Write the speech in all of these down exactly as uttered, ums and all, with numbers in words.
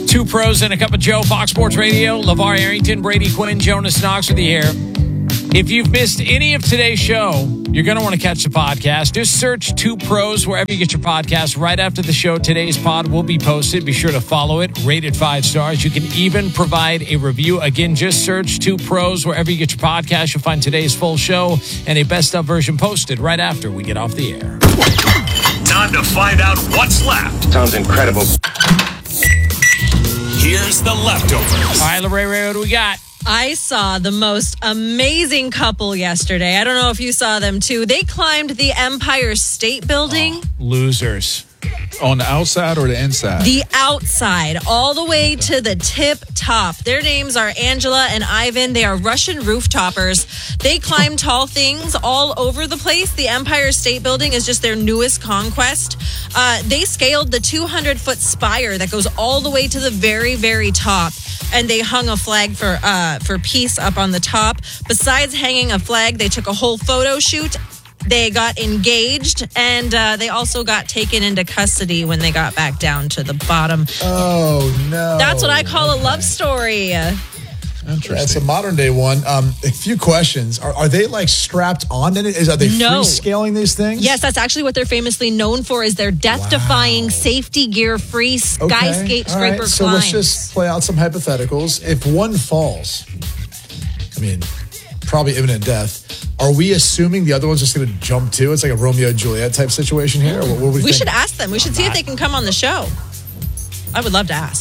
Two pros and a cup of Joe, Fox Sports Radio. LeVar Arrington, Brady Quinn, Jonas Knox with you here. If you've missed any of today's show, you're going to want to catch the podcast. Just search Two Pros wherever you get your podcast. Right after the show, today's pod will be posted. Be sure to follow it. Rate it five stars. You can even provide a review. Again, just search Two Pros wherever you get your podcast. You'll find today's full show and a best of version posted right after we get off the air. Time to find out what's left. Sounds incredible. Here's the leftovers. All right, Lorraine, what do we got? I saw the most amazing couple yesterday. I don't know if you saw them too. They climbed the Empire State Building. Oh, losers. On the outside or the inside? The outside, all the way to the tip top. Their names are Angela and Ivan. They are Russian roof-toppers. They climb tall things all over the place. The Empire State Building is just their newest conquest. Uh, they scaled the two hundred foot spire that goes all the way to the very, very top. And they hung a flag for uh, for peace up on the top. Besides hanging a flag, they took a whole photo shoot. They got engaged, and uh, they also got taken into custody when they got back down to the bottom. Oh, no. That's what I call a love story. Interesting. That's a modern day one. Um, a few questions. Are, are they like strapped onto it? Is, are they No. free scaling these things? Yes, that's actually what they're famously known for, is their death-defying, Wow. safety gear-free skyscraper All right. climbs. So let's just play out some hypotheticals. If one falls, I mean, probably imminent death, are we assuming the other one's just going to jump too? It's like a Romeo and Juliet type situation here? Or what, what we we think? should ask them. We should see if they can come on the show. I would love to ask.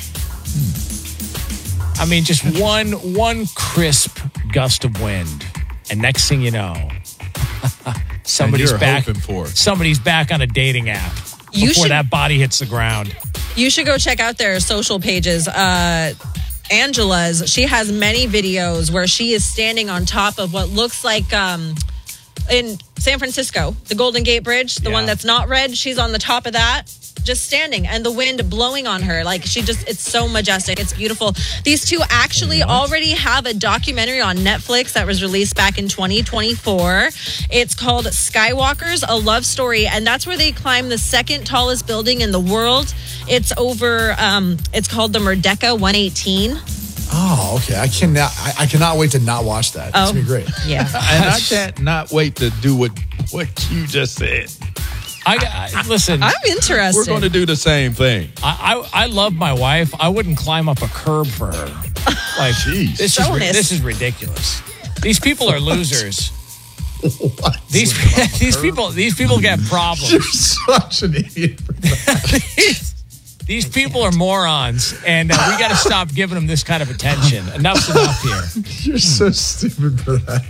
I mean, just one one crisp gust of wind, and next thing you know, somebody's you're back. hoping for it. Somebody's back on a dating app You before should- that body hits the ground. You should go check out their social pages. Uh, Angela's, she has many videos where she is standing on top of what looks like um, in San Francisco, the Golden Gate Bridge, the Yeah. one that's not red. She's on the top of that, just standing, and the wind blowing on her. Like, she just, it's so majestic. It's beautiful. These two actually already have a documentary on Netflix that was released back in twenty twenty-four. It's called Skywalkers, A Love Story, and that's where they climb the second tallest building in the world. It's over, um, it's called the Merdeka one eighteen. Oh, okay. I cannot. I, I cannot wait to not watch that. It's Oh. gonna be great. Yeah. And I can't not wait to do what, what you just said. I, I listen. I'm interested. We're going to do the same thing. I, I I love my wife. I wouldn't climb up a curb for her. Like, Jeez. this is ri- Jonas. this is ridiculous. These people are losers. What? These these people these people get You're problems. such an idiot. For that. these, these people are morons, and uh, we got to stop giving them this kind of attention. Enough's enough here. You're so stupid for that.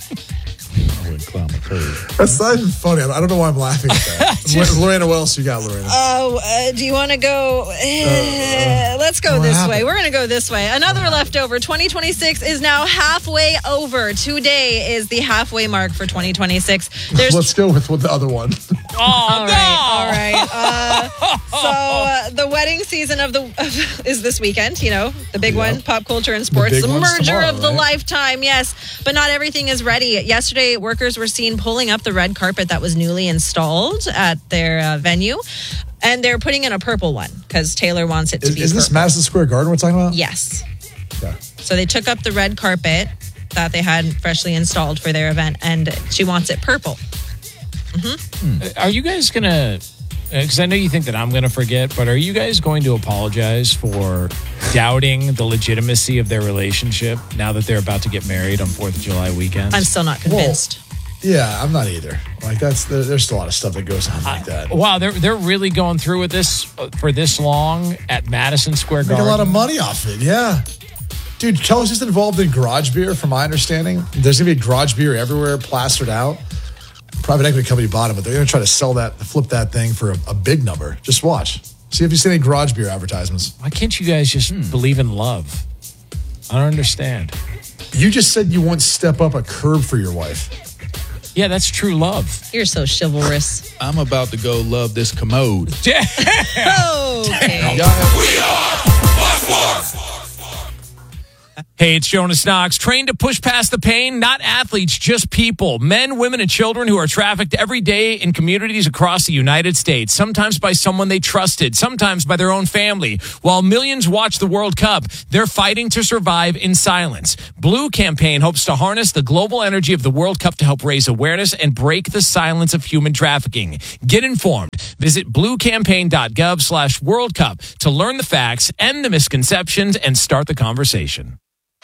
I wouldn't climb a curve. That's not even funny. I don't know why I'm laughing at that. Lorena, what else you got, Lorena? Oh, uh, do you want to go? Uh, let's go what this happened? way. We're going to go this way. Another leftover. twenty twenty-six is now halfway over. Today is the halfway mark for twenty twenty-six. There's Let's go with, with the other one. Oh all no! right, all right. Uh, so uh, the wedding season of the of, is this weekend. You know, the big Yep. one, pop culture and sports, big the one's merger tomorrow, of the right? lifetime. Yes, but not everything is ready. Yesterday, workers were seen pulling up the red carpet that was newly installed at their uh, venue, and they're putting in a purple one because Taylor wants it to Is, be. is this purple. Madison Square Garden we're talking about? Yes. Okay. So they took up the red carpet that they had freshly installed for their event, and she wants it purple. Are you guys gonna? Because I know you think that I'm gonna forget, but are you guys going to apologize for doubting the legitimacy of their relationship now that they're about to get married on Fourth of July weekend? I'm still not convinced. Yeah, I'm not either. Like that's there, there's still a lot of stuff that goes on like that. Wow, they're they're really going through with this for this long at Madison Square Make Garden. a lot of money off it. Yeah. Dude, Chelsea's involved in garage beer, from my understanding. There's going to be garage beer everywhere, plastered out. Private equity company bought it, but they're going to try to sell that, flip that thing for a, a big number. Just watch. See if you see any garage beer advertisements. Why can't you guys just believe in love? I don't understand. You just said you won't step up a curb for your wife. Yeah, that's true love. You're so chivalrous. I'm about to go love this commode. Okay. Y'all have- Hey, it's Jonas Knox. Trained to push past the pain, not athletes, just people. Men, women, and children who are trafficked every day in communities across the United States. Sometimes by someone they trusted, sometimes by their own family. While millions watch the World Cup, they're fighting to survive in silence. Blue Campaign hopes to harness the global energy of the World Cup to help raise awareness and break the silence of human trafficking. Get informed. Visit bluecampaign.gov slash World Cup to learn the facts, end the misconceptions, and start the conversation.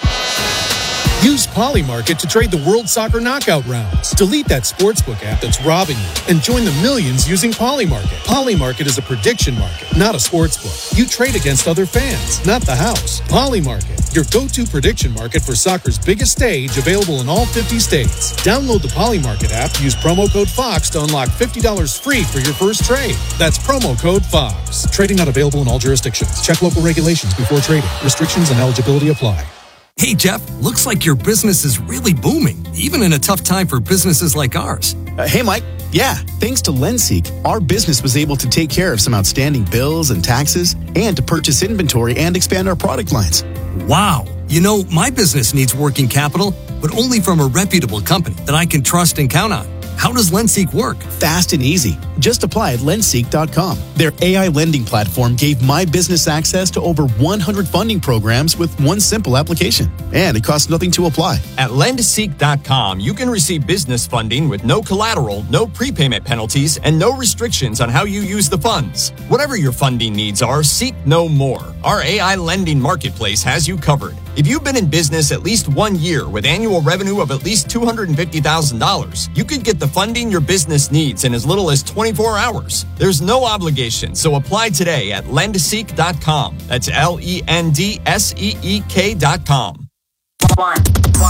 Use Polymarket to trade the World Soccer Knockout rounds. Delete that sportsbook app that's robbing you and join the millions using Polymarket. Polymarket is a prediction market, not a sportsbook. You trade against other fans, not the house. Polymarket, your go-to prediction market for soccer's biggest stage, available in all fifty states. Download the Polymarket app, use promo code FOX to unlock fifty dollars free for your first trade. That's promo code FOX. Trading not available in all jurisdictions. Check local regulations before trading. Restrictions and eligibility apply. Hey, Jeff, looks like your business is really booming, even in a tough time for businesses like ours. Uh, hey, Mike. Yeah, thanks to LendSeek, our business was able to take care of some outstanding bills and taxes and to purchase inventory and expand our product lines. Wow. You know, my business needs working capital, but only from a reputable company that I can trust and count on. How does LendSeek work? Fast and easy. Just apply at lendseek dot com. Their A I lending platform gave my business access to over one hundred funding programs with one simple application. And it costs nothing to apply. At lendseek dot com, you can receive business funding with no collateral, no prepayment penalties, and no restrictions on how you use the funds. Whatever your funding needs are, seek no more. Our A I lending marketplace has you covered. If you've been in business at least one year with annual revenue of at least two hundred fifty thousand dollars, you could get the funding your business needs in as little as twenty-four hours. There's no obligation, so apply today at lendseek dot com. That's L E N D S E E K dot com. One.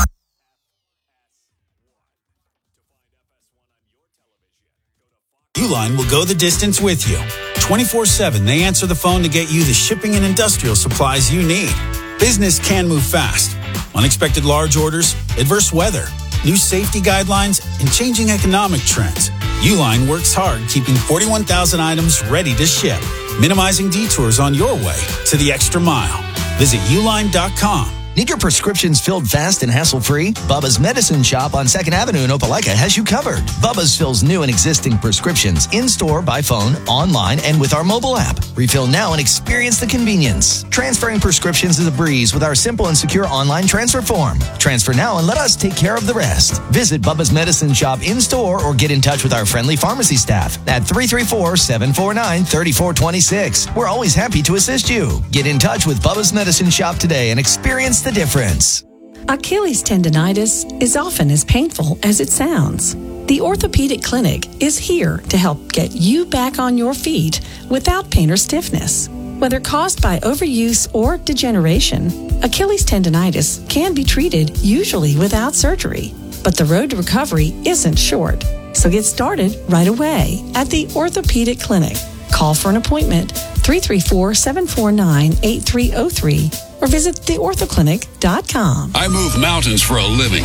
Uline will go the distance with you. twenty-four seven, they answer the phone to get you the shipping and industrial supplies you need. Business can move fast. Unexpected large orders, adverse weather, new safety guidelines, and changing economic trends. Uline works hard keeping forty-one thousand items ready to ship, minimizing detours on your way to the extra mile. Visit uline dot com. Need your prescriptions filled fast and hassle-free? Bubba's Medicine Shop on second Avenue in Opelika has you covered. Bubba's fills new and existing prescriptions in-store, by phone, online, and with our mobile app. Refill now and experience the convenience. Transferring prescriptions is a breeze with our simple and secure online transfer form. Transfer now and let us take care of the rest. Visit Bubba's Medicine Shop in-store or get in touch with our friendly pharmacy staff at three three four, seven four nine, three four two six. We're always happy to assist you. Get in touch with Bubba's Medicine Shop today and experience the difference. Achilles tendonitis is often as painful as it sounds. The Orthopedic Clinic is here to help get you back on your feet without pain or stiffness. Whether caused by overuse or degeneration, Achilles tendonitis can be treated usually without surgery. But the road to recovery isn't short. So get started right away at the Orthopedic Clinic. Call for an appointment three three four, seven four nine, eight three zero three or visit the ortho clinic dot com. I move mountains for a living.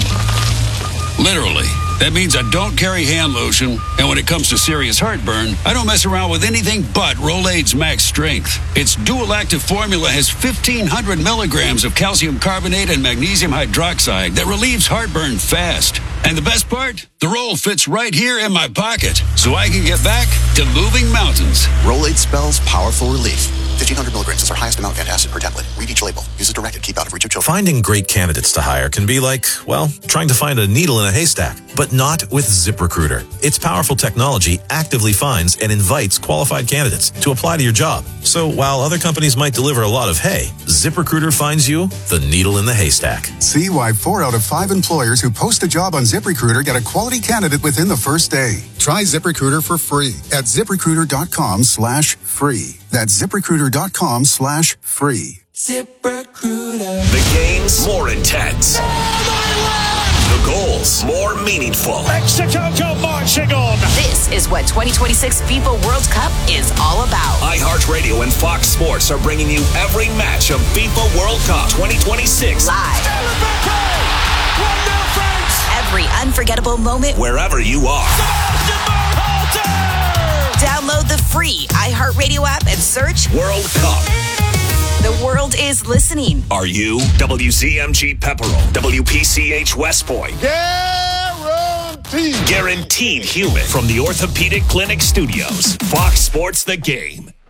Literally. That means I don't carry hand lotion, and when it comes to serious heartburn, I don't mess around with anything but Rolaids Max Strength. Its dual-active formula has fifteen hundred milligrams of calcium carbonate and magnesium hydroxide that relieves heartburn fast. And the best part? The roll fits right here in my pocket, so I can get back to moving mountains. Rolaids spells powerful relief. fifteen hundred milligrams is our highest amount of antacid per tablet. Read each label. Use as directed. Keep out of reach of children. Finding great candidates to hire can be like, well, trying to find a needle in a haystack, but not with ZipRecruiter. Its powerful technology actively finds and invites qualified candidates to apply to your job. So while other companies might deliver a lot of hay, ZipRecruiter finds you the needle in the haystack. See why four out of five employers who post a job on ZipRecruiter get a quality candidate within the first day. Try ZipRecruiter for free at ZipRecruiter.com slash free. That's ZipRecruiter.com slash free. ZipRecruiter. The game's more intense. The goals more meaningful. Mexico go marching on. This is what twenty twenty-six FIFA World Cup is all about. iHeartRadio and Fox Sports are bringing you every match of FIFA World Cup twenty twenty-six. Live. Every unforgettable moment. Wherever you are. Download the free iHeartRadio app and search World Cup. The world is listening. Are you? W Z M G Pepperell, W P C H West Point. Guaranteed. Guaranteed human from the Orthopedic Clinic Studios. Fox Sports The Game.